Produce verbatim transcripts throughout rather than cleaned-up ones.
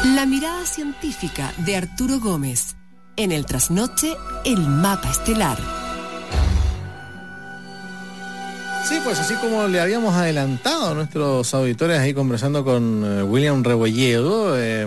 La mirada científica de Arturo Gómez. En el trasnoche, el mapa estelar. Sí, pues así como le habíamos adelantado a nuestros auditores ahí conversando con eh, William Rebolledo, eh,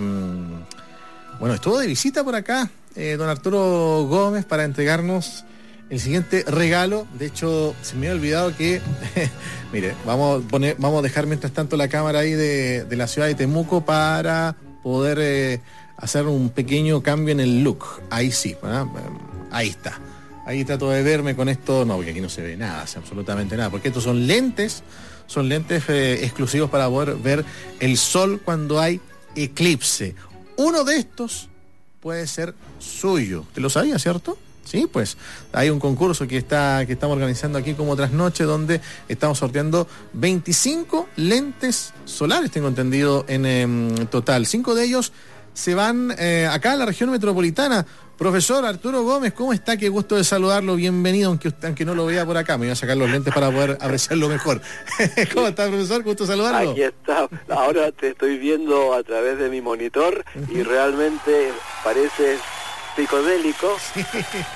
bueno, estuvo de visita por acá eh, don Arturo Gómez para entregarnos el siguiente regalo. De hecho, se me había olvidado que, mire, vamos a, poner, vamos a dejar mientras tanto la cámara ahí de, de la ciudad de Temuco para poder eh, hacer un pequeño cambio en el look. Ahí sí, ¿verdad? Ahí está. Ahí trato de verme con esto, no, porque aquí no se ve nada, absolutamente nada, porque estos son lentes, son lentes eh, exclusivos para poder ver el sol cuando hay eclipse. Uno de estos puede ser suyo. ¿Usted lo sabía, cierto? Sí, pues hay un concurso que está que estamos organizando aquí como Trasnoche, donde estamos sorteando veinticinco lentes solares, tengo entendido, en eh, total. Cinco de ellos se van eh, acá a la región metropolitana. Profesor Arturo Gómez, ¿cómo está? Qué gusto de saludarlo, bienvenido, aunque usted, aunque no lo vea por acá, me voy a sacar los lentes para poder apreciarlo mejor. ¿Cómo está, profesor? Gusto saludarlo. Aquí está, ahora te estoy viendo a través de mi monitor y realmente parece psicodélico. Sí.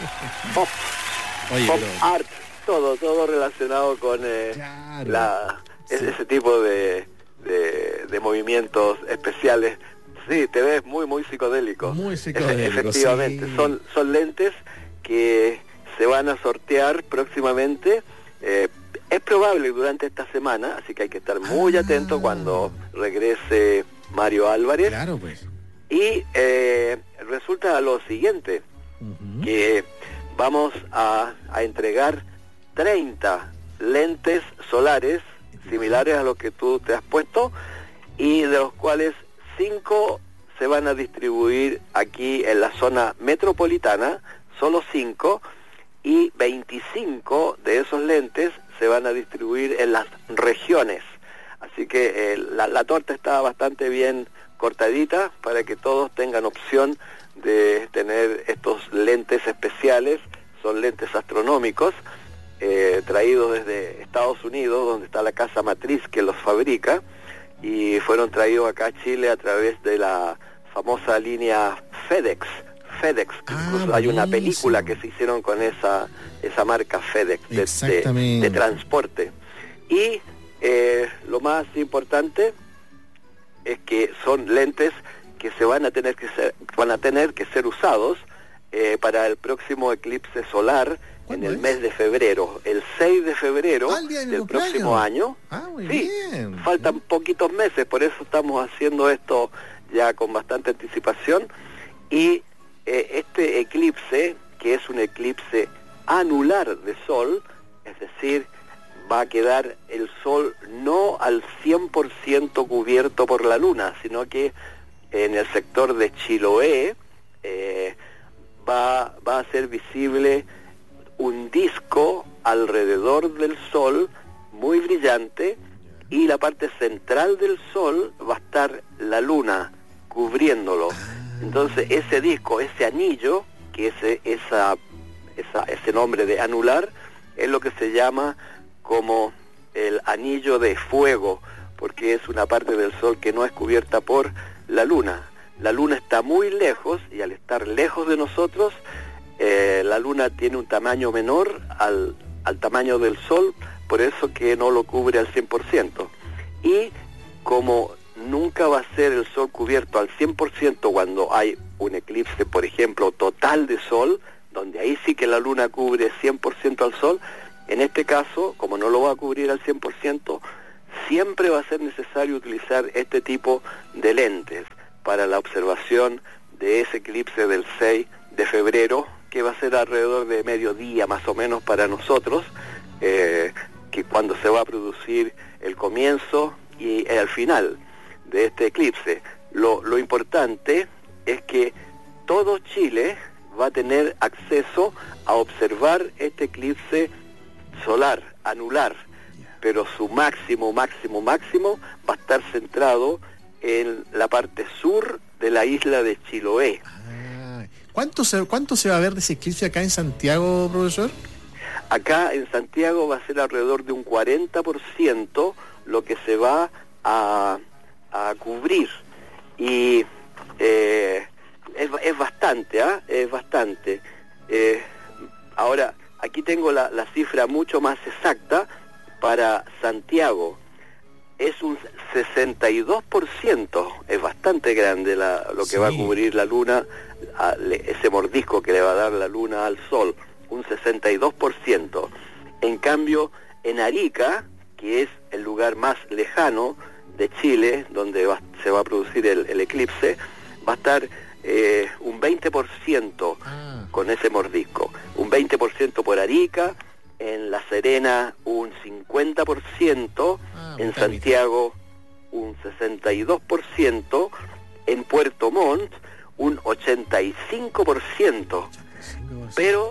Pop, Oye, pop pero... art, todo, todo relacionado con eh, claro. la, sí. ese, ese tipo de, de, de movimientos especiales. Sí, te ves muy, muy psicodélico. Muy psicodélico, efectivamente. Sí. Son, son lentes que se van a sortear próximamente. Eh, es probable durante esta semana, así que hay que estar muy ah. atento cuando regrese Mario Álvarez. Claro, pues. Y eh, resulta lo siguiente, uh-huh. que vamos a, a entregar treinta lentes solares similares a los que tú te has puesto, y de los cuales cinco se van a distribuir aquí en la zona metropolitana, solo cinco, y veinticinco de esos lentes se van a distribuir en las regiones. Así que eh, la, la torta está bastante bien cortadita para que todos tengan opción de tener estos lentes especiales. Son lentes astronómicos, eh, traídos desde Estados Unidos, donde está la casa matriz que los fabrica, y fueron traídos acá a Chile a través de la famosa línea FedEx. FedEx, ah, incluso hay una película que se hicieron con esa esa marca FedEx de, de, de transporte. Y eh, lo más importante es que son lentes que se van a tener que ser, van a tener que ser usados eh, para el próximo eclipse solar en el es? mes de febrero, el seis de febrero ah, del, del próximo año. Ah, muy sí, bien. Faltan poquitos meses, por eso estamos haciendo esto ya con bastante anticipación. Y eh, este eclipse, que es un eclipse anular de sol, es decir, va a quedar el sol no al cien por ciento cubierto por la luna, sino que en el sector de Chiloé eh, va, va a ser visible un disco alrededor del sol muy brillante, y la parte central del sol va a estar la luna cubriéndolo. Entonces ese disco, ese anillo, que ese, esa, esa, ese nombre de anular, es lo que se llama como el anillo de fuego, porque es una parte del sol que no es cubierta por la luna. La luna está muy lejos, y al estar lejos de nosotros, eh, la luna tiene un tamaño menor al, al tamaño del sol, por eso que no lo cubre al cien por ciento. Y como nunca va a ser el sol cubierto al cien por ciento cuando hay un eclipse, por ejemplo, total de sol, donde ahí sí que la luna cubre cien por ciento al sol, en este caso, como no lo va a cubrir al cien por ciento, siempre va a ser necesario utilizar este tipo de lentes para la observación de ese eclipse del seis de febrero, que va a ser alrededor de mediodía más o menos para nosotros, eh, que cuando se va a producir el comienzo y el final de este eclipse. Lo, lo importante es que todo Chile va a tener acceso a observar este eclipse solar, anular, pero su máximo, máximo, máximo va a estar centrado en la parte sur de la isla de Chiloé. Ah, ¿cuánto se, cuánto se va a ver de ese eclipse acá en Santiago, profesor? Acá en Santiago va a ser alrededor de un cuarenta por ciento lo que se va a, a cubrir. Y Eh, es, es bastante, ¿ah? ¿eh? Es bastante. Eh, ahora, aquí tengo la, la cifra mucho más exacta para Santiago. Es un sesenta y dos por ciento, es bastante grande la, lo que sí. va a cubrir la luna, a, le, ese mordisco que le va a dar la luna al sol, un sesenta y dos por ciento. En cambio, en Arica, que es el lugar más lejano de Chile, donde va, se va a producir el, el eclipse, va a estar eh, un veinte por ciento ah. con ese mordisco, un veinte por ciento por Arica, en La Serena un cincuenta por ciento, ah, en Santiago un sesenta y dos por ciento, en Puerto Montt un ochenta y cinco por ciento, pero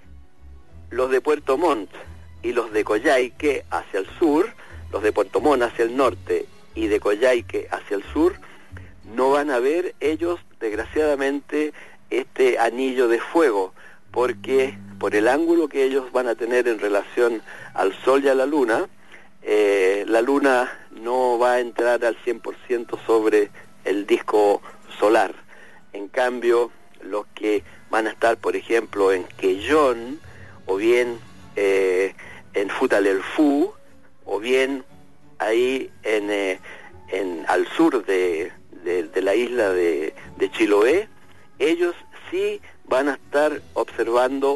los de Puerto Montt y los de Coyhaique hacia el sur, los de Puerto Montt hacia el norte y de Coyhaique hacia el sur, no van a ver ellos, desgraciadamente, este anillo de fuego, porque por el ángulo que ellos van a tener en relación al Sol y a la Luna, eh, la Luna no va a entrar al cien por ciento sobre el disco solar. En cambio, los que van a estar, por ejemplo, en Quellón, o bien eh, en Futaleufú, o bien ahí en, eh, en al sur de, de, de la isla de, de Chiloé, ellos sí van a estar observando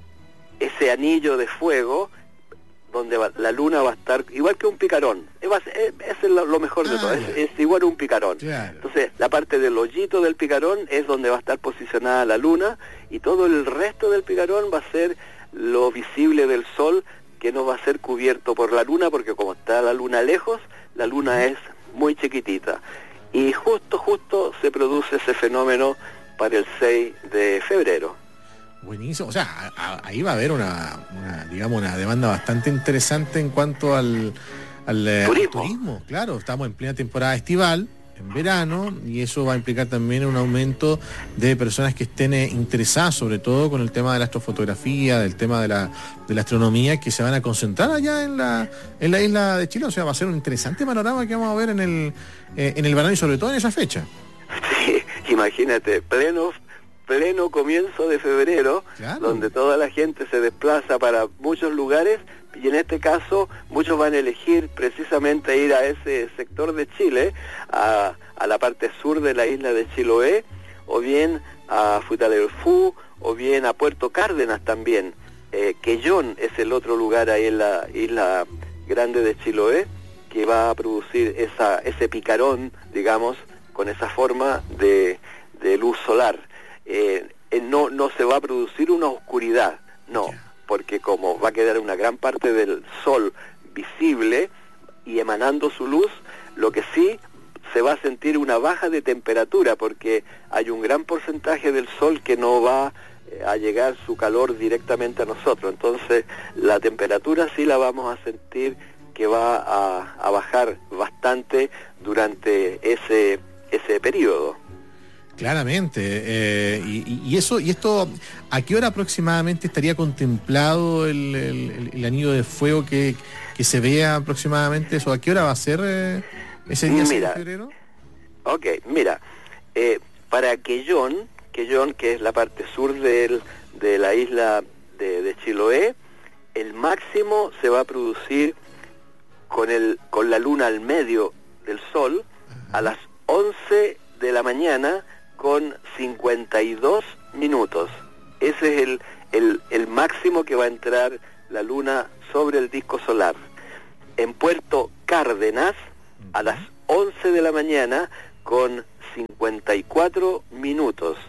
ese anillo de fuego donde va, la luna va a estar igual que un picarón. Es, es, es lo, lo mejor de ah, todo, es, es igual a un picarón. Claro. Entonces, la parte del hoyito del picarón es donde va a estar posicionada la luna, y todo el resto del picarón va a ser lo visible del sol, que no va a ser cubierto por la luna, porque como está la luna lejos, la luna es muy chiquitita. Y justo, justo se produce ese fenómeno para el seis de febrero. Buenísimo, o sea, a, a, ahí va a haber una, una, digamos, una demanda bastante interesante en cuanto al, al turismo. al turismo. Claro, estamos en plena temporada estival, en verano, y eso va a implicar también un aumento de personas que estén eh, interesadas, sobre todo con el tema de la astrofotografía, del tema de la, de la astronomía, que se van a concentrar allá en la, en la isla de Chile. O sea, va a ser un interesante panorama que vamos a ver en el, eh, en el verano, y sobre todo en esa fecha. Sí, imagínate, pleno pleno comienzo de febrero, claro, donde toda la gente se desplaza para muchos lugares, y en este caso muchos van a elegir precisamente ir a ese sector de Chile, a, a la parte sur de la isla de Chiloé, o bien a Futaleufú, o bien a Puerto Cárdenas también. Eh, Quellón es el otro lugar ahí en la isla grande de Chiloé, que va a producir esa ese picarón, digamos, con esa forma de, de luz solar. Eh, eh, no, no se va a producir una oscuridad, no, porque como va a quedar una gran parte del sol visible y emanando su luz, lo que sí se va a sentir una baja de temperatura, porque hay un gran porcentaje del sol que no va eh, a llegar su calor directamente a nosotros. Entonces la temperatura sí la vamos a sentir que va a, a bajar bastante durante ese, ese periodo. Claramente, eh, y, y eso y esto, ¿a qué hora aproximadamente estaría contemplado el, el, el anillo de fuego que, que se vea aproximadamente? ¿Eso a qué hora va a ser eh, ese día seis de febrero? Ok, mira, eh, para Quellón, Quellón, que es la parte sur del, de la isla de, de Chiloé, el máximo se va a producir con, el, con la luna al medio del sol, ajá, a las once de la mañana, con cincuenta y dos minutos. Ese es el, el, el máximo que va a entrar la luna sobre el disco solar. En Puerto Cárdenas, a las once de la mañana, con cincuenta y cuatro minutos.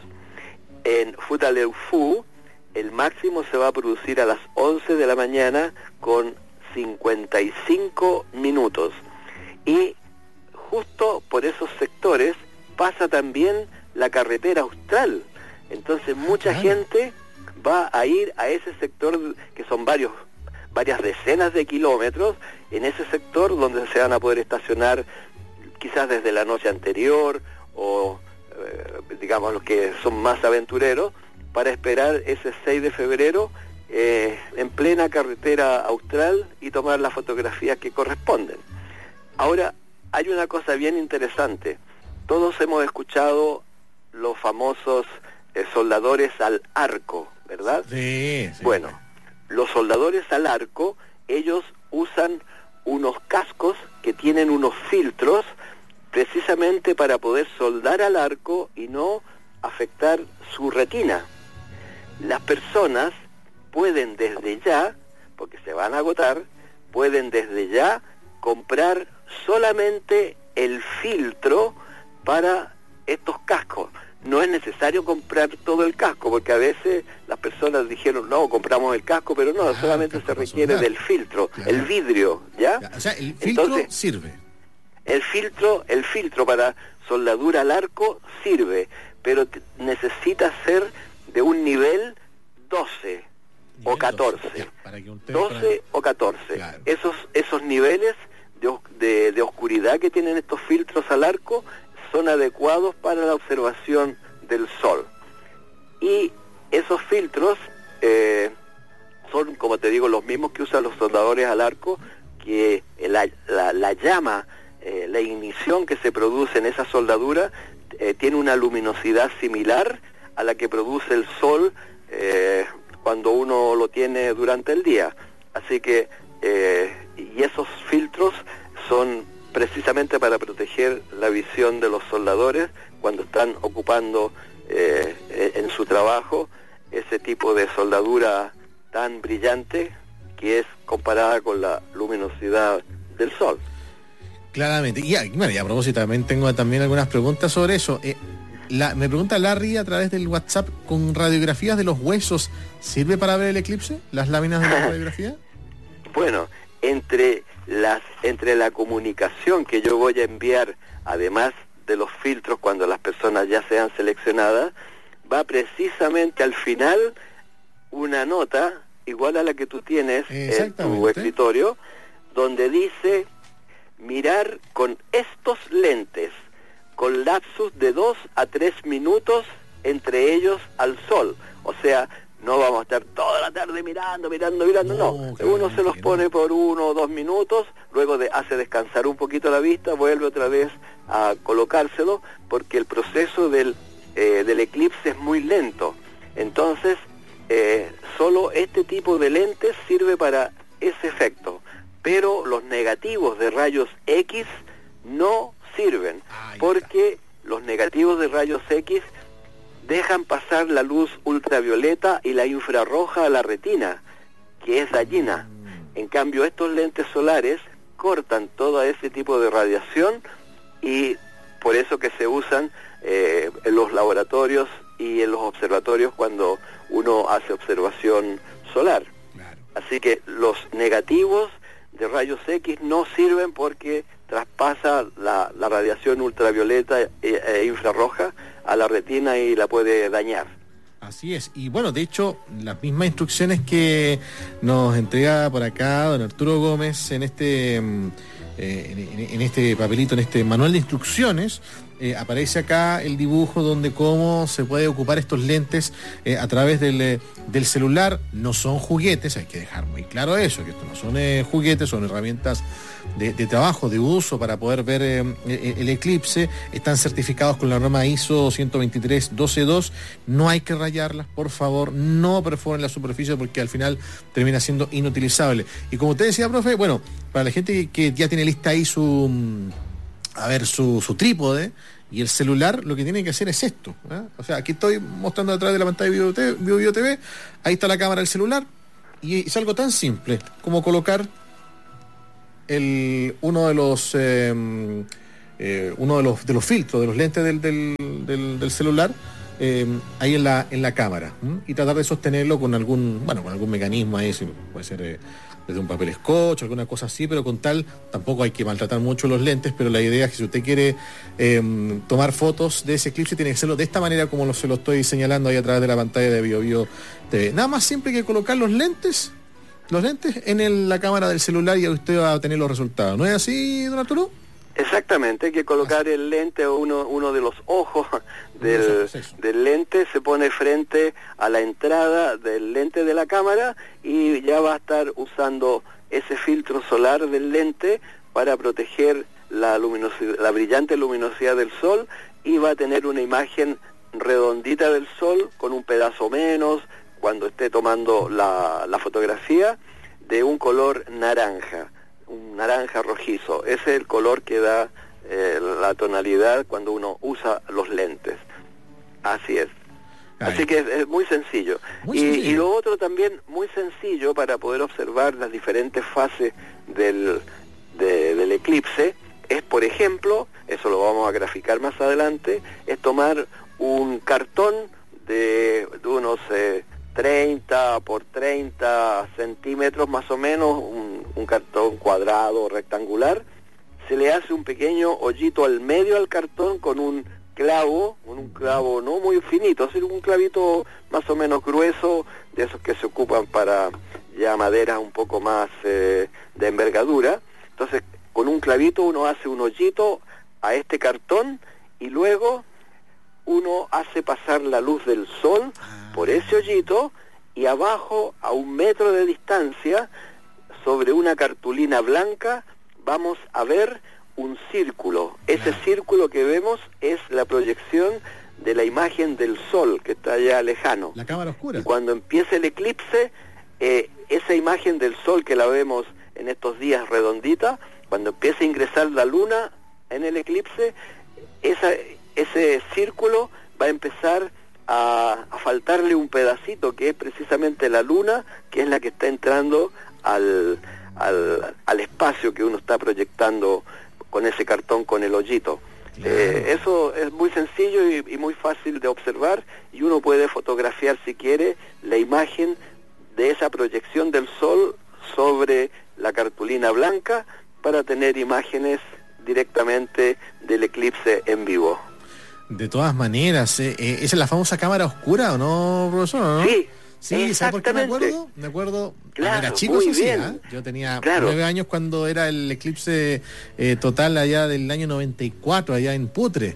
En Futaleufú, el máximo se va a producir a las once de la mañana, con cincuenta y cinco minutos. Y justo por esos sectores pasa también la carretera austral. Entonces mucha claro. gente va a ir a ese sector, que son varios varias decenas de kilómetros, en ese sector donde se van a poder estacionar quizás desde la noche anterior, o eh, digamos los que son más aventureros, para esperar ese seis de febrero eh, en plena carretera austral y tomar las fotografías que corresponden. Ahora, hay una cosa bien interesante. Todos hemos escuchado los famosos eh, soldadores al arco, ¿verdad? Sí, sí. Bueno, los soldadores al arco, ellos usan unos cascos que tienen unos filtros precisamente para poder soldar al arco y no afectar su retina. Las personas pueden desde ya, porque se van a agotar, pueden desde ya comprar solamente el filtro para estos cascos. No es necesario comprar todo el casco, porque a veces las personas dijeron, no, compramos el casco, pero no, ah, solamente se requiere del filtro, claro. El vidrio, ¿ya? O sea, el filtro Entonces, sirve. El filtro, el filtro para soldadura al arco sirve, pero t- necesita ser de un nivel doce o catorce. doce, ya, para que usted doce para... o catorce. Claro. Esos, esos niveles de, de, de oscuridad que tienen estos filtros al arco son adecuados para la observación del sol. Y esos filtros eh, son, como te digo, los mismos que usan los soldadores al arco, que la, la, la llama, eh, la ignición que se produce en esa soldadura eh, tiene una luminosidad similar a la que produce el sol eh, cuando uno lo tiene durante el día. Así que, eh, y esos filtros son precisamente para proteger la visión de los soldadores cuando están ocupando eh, en su trabajo ese tipo de soldadura tan brillante que es comparada con la luminosidad del sol. Claramente. Y, bueno, y a propósito, también tengo también algunas preguntas sobre eso. Eh, la, me pregunta Larry a través del WhatsApp, ¿con radiografías de los huesos sirve para ver el eclipse? ¿Las láminas de la radiografía? Bueno, entre las entre la comunicación que yo voy a enviar, además de los filtros cuando las personas ya sean seleccionadas, va precisamente al final una nota igual a la que tú tienes en tu escritorio, donde dice mirar con estos lentes con lapsus de dos a tres minutos entre ellos al sol. O sea, no vamos a estar toda la tarde mirando, mirando, mirando, no. no. Uno se los pone por uno o dos minutos, luego de, hace descansar un poquito la vista, vuelve otra vez a colocárselo, porque el proceso del, eh, del eclipse es muy lento. Entonces, eh, solo este tipo de lentes sirve para ese efecto, pero los negativos de rayos X no sirven, porque los negativos de rayos X dejan pasar la luz ultravioleta y la infrarroja a la retina, que es dañina. En cambio, estos lentes solares cortan todo ese tipo de radiación, y por eso que se usan eh, en los laboratorios y en los observatorios cuando uno hace observación solar. Claro. Así que los negativos de rayos X no sirven porque traspasa la, la radiación ultravioleta e, e infrarroja a la retina y la puede dañar. Así es, y bueno, de hecho, las mismas instrucciones que nos entrega por acá don Arturo Gómez en este eh, en, en este papelito, en este manual de instrucciones, eh, aparece acá el dibujo donde cómo se puede ocupar estos lentes eh, a través del, eh, del celular. No son juguetes, hay que dejar muy claro eso, que esto no son eh, juguetes, son herramientas de, de trabajo, de uso para poder ver eh, el eclipse. Están certificados con la norma I S O ciento veintitrés doce dos. No hay que rayarlas, por favor, no perforen la superficie porque al final termina siendo inutilizable. Y como usted decía, profe, bueno, para la gente que ya tiene lista ahí su a ver su, su trípode y el celular, lo que tiene que hacer es esto, ¿eh? O sea, aquí estoy mostrando detrás de la pantalla de Bio Bio T V, ahí está la cámara del celular, y es algo tan simple como colocar el uno de los eh, eh, uno de los de los filtros de los lentes del del, del, del celular eh, ahí en la en la cámara, ¿eh? Y tratar de sostenerlo con algún bueno con algún mecanismo ahí, puede ser eh, desde un papel scotch, alguna cosa así, pero con tal, tampoco hay que maltratar mucho los lentes, pero la idea es que si usted quiere eh, tomar fotos de ese eclipse, tiene que hacerlo de esta manera como lo, se lo estoy señalando ahí a través de la pantalla de Bio Bio T V. Nada más simple que colocar los lentes, los lentes en el, la cámara del celular, y usted va a tener los resultados. ¿No es así, don Arturo? Exactamente, hay que colocar el lente o uno, uno de los ojos del, del lente, se pone frente a la entrada del lente de la cámara y ya va a estar usando ese filtro solar del lente para proteger la luminosidad, la brillante luminosidad del sol, y va a tener una imagen redondita del Sol con un pedazo menos, cuando esté tomando la, la fotografía, de un color naranja, un naranja rojizo. Ese es el color que da eh, la tonalidad cuando uno usa los lentes. Así es. Ay. Así que es, es muy sencillo. Muy y, sencillo. y lo otro también muy sencillo para poder observar las diferentes fases del, de, del eclipse es, por ejemplo, eso lo vamos a graficar más adelante, es tomar un cartón de, de unos eh, treinta por treinta centímetros más o menos, un, un cartón cuadrado, rectangular. Se le hace un pequeño hoyito al medio al cartón con un clavo, un clavo no muy finito, sino un clavito más o menos grueso, de esos que se ocupan para ya maderas un poco más eh, de envergadura. Entonces, con un clavito uno hace un hoyito a este cartón y luego uno hace pasar la luz del sol por ese hoyito, y abajo, a un metro de distancia, sobre una cartulina blanca, vamos a ver un círculo. Ese Claro. círculo que vemos es la proyección de la imagen del sol, que está allá lejano. La cámara oscura. Y cuando empiece el eclipse, eh, esa imagen del sol que la vemos en estos días redondita, cuando empiece a ingresar la luna en el eclipse, esa, ese círculo va a empezar a, a faltarle un pedacito, que es precisamente la luna, que es la que está entrando al, al, al espacio que uno está proyectando con ese cartón, con el hoyito. Claro. Eh, eso es muy sencillo y, y muy fácil de observar, y uno puede fotografiar, si quiere, la imagen de esa proyección del sol sobre la cartulina blanca para tener imágenes directamente del eclipse en vivo. De todas maneras, eh, eh, ¿esa es la famosa cámara oscura o no, profesor? ¿o no? Sí, Sí, ¿sabes por qué me exactamente. acuerdo? Me acuerdo, cuando Claro, era chico, muy eso sí, bien. ¿ah? Yo tenía Claro. nueve años cuando era el eclipse eh, total allá del año noventa y cuatro, allá en Putre.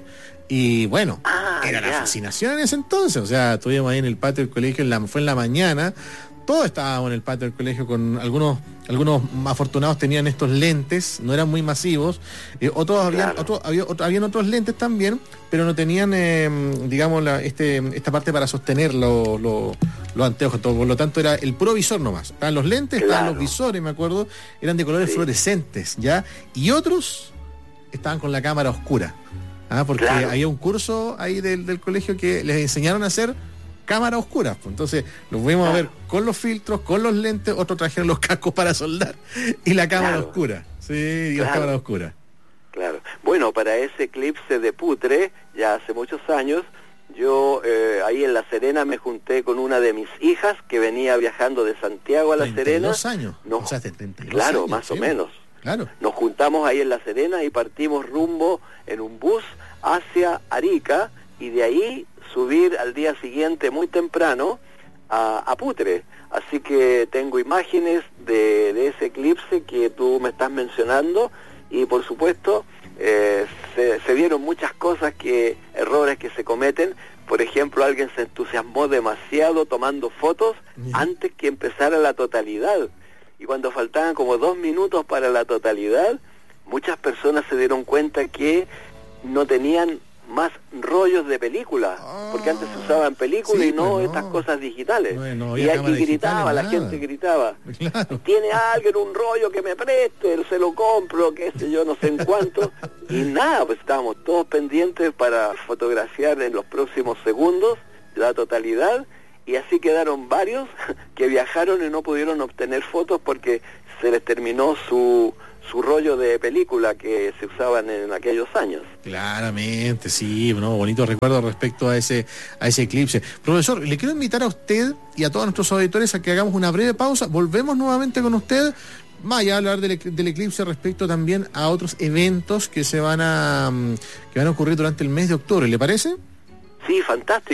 Y bueno, Ah, era la ya. fascinación en ese entonces. O sea, estuvimos ahí en el patio del colegio, en la, fue en la mañana. Todos estábamos en el patio del colegio con algunos, algunos afortunados tenían estos lentes, no eran muy masivos, eh, otros habían, Claro. otros, había, otro- habían otros lentes también, pero no tenían, eh, digamos, la, este, esta parte para sostener los lo, los anteojos, todo, por lo tanto era el puro visor nomás. Estaban los lentes, estaban Claro. los visores, me acuerdo, eran de colores Sí. fluorescentes, ¿ya? Y otros estaban con la cámara oscura, ¿ah? Porque Claro. había un curso ahí del, del colegio que les enseñaron a hacer cámara oscura, pues. Entonces los fuimos a ver con los filtros, con los lentes, otros trajeron los cascos para soldar y la cámara Claro. oscura, sí, y la Claro. cámara oscura. Claro. Bueno, para ese eclipse de Putre, ya hace muchos años, yo eh, ahí en La Serena me junté con una de mis hijas que venía viajando de Santiago a La treinta y Serena. dos años, No, o sea, de treinta y dos claro, años, más o sí, menos. Claro. Nos juntamos ahí en La Serena y partimos rumbo en un bus hacia Arica, y de ahí subir al día siguiente muy temprano a, a Putre. Así que tengo imágenes de, de ese eclipse que tú me estás mencionando, y por supuesto eh, se, se vieron muchas cosas, que errores que se cometen. Por ejemplo, alguien se entusiasmó demasiado tomando fotos Ya. antes que empezara la totalidad, y cuando faltaban como dos minutos para la totalidad, muchas personas se dieron cuenta que no tenían más rollos de película, porque antes se usaban películas Sí, y no pues, no. estas cosas digitales. No, no y había aquí cámaras gritaba, digitales, la nada. gente gritaba, Claro. ¿tiene alguien un rollo que me preste? Se lo compro, qué sé yo, no sé en cuánto. Y nada, pues estábamos todos pendientes para fotografiar en los próximos segundos la totalidad, y así quedaron varios que viajaron y no pudieron obtener fotos porque se les terminó su, su rollo de película que se usaban en aquellos años. Claramente, sí, no, bonitos recuerdos respecto a ese, a ese eclipse. Profesor, le quiero invitar a usted y a todos nuestros auditores a que hagamos una breve pausa. Volvemos nuevamente con usted. Vaya a hablar del, ec- del eclipse respecto también a otros eventos que se van a mm, que van a ocurrir durante el mes de octubre. ¿Le parece? Sí, fantástico.